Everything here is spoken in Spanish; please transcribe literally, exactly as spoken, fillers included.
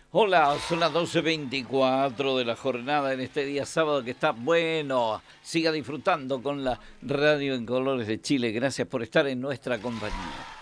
Hola, son las doce veinticuatro de la jornada en este día sábado que está bueno. Siga disfrutando con la radio en colores de Chile. Gracias por estar en nuestra compañía.